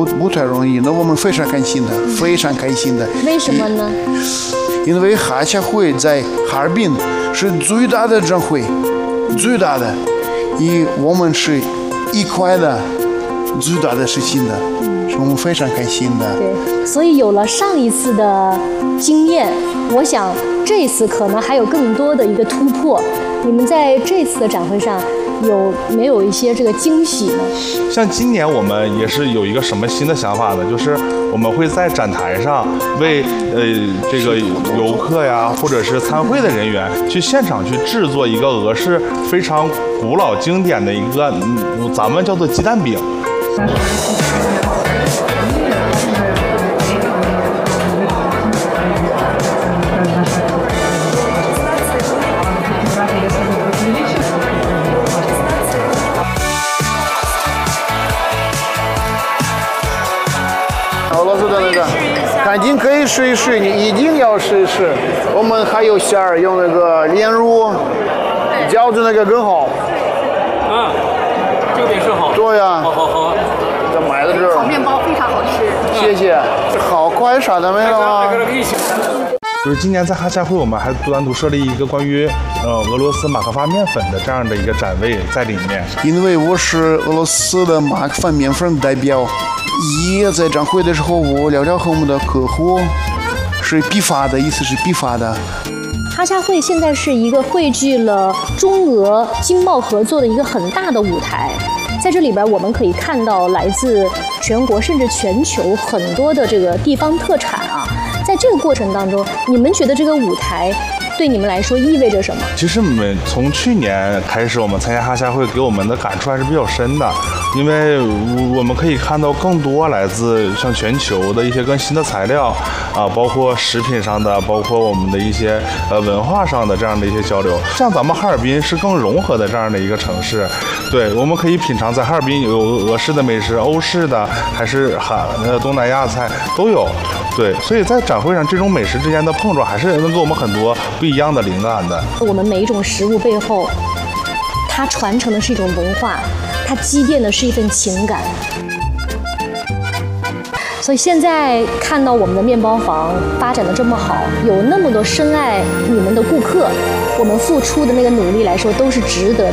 不太容易，那我们非常开心的，非常开心的。 为什么呢？ 因为哈夏会在哈尔滨是最大的展会，最大的，我们是一块的最大的事情的，是我们非常开心的。 对，所以有了上一次的经验，我想这一次可能还有更多的一个突破。你们在这次的展会上有没有一些这个惊喜呢？ 像今年我们也是有一个什么新的想法呢？就是我们会在展台上为这个游客呀，或者是参会的人员去现场去制作一个俄式非常古老经典的一个咱们叫做鸡蛋饼。 俄罗斯的那个，肯定可以试一试，你一定要试一试。我们还有馅儿，用那个炼乳，饺子那个更好。 啊，这个饼是好。 对呀。 好。 这买在这儿。 烤面包非常好吃。 谢谢。这好快啥的没有啊？ 就是今年在哈夏会，我们还单独设立一个关于俄罗斯马克发面粉的这样的一个展位在里面。 因为我是俄罗斯的马克发面粉代表，也在展会的时候，我聊聊和我们的客户是批发的，意思是批发的。 哈夏会现在是一个汇聚了中俄经贸合作的一个很大的舞台，在这里边我们可以看到来自全国甚至全球很多的这个地方特产啊。在这个过程当中，你们觉得这个舞台对你们来说意味着什么？ 其实从去年开始，我们参加哈夏会，给我们的感触还是比较深的，因为我们可以看到更多来自像全球的一些更新的材料啊，包括食品上的，包括我们的一些文化上的这样的一些交流。像咱们哈尔滨是更融合的这样的一个城市，对，我们可以品尝在哈尔滨有俄式的美食、欧式的，还是东南亚菜都有。对，所以在展会上这种美食之间的碰撞，还是能给我们很多不一样的灵感的。 我们每一种食物背后，它传承的是一种文化，它积淀的是一份情感。所以现在看到我们的面包房发展的这么好，有那么多深爱你们的顾客，我们付出的那个努力来说都是值得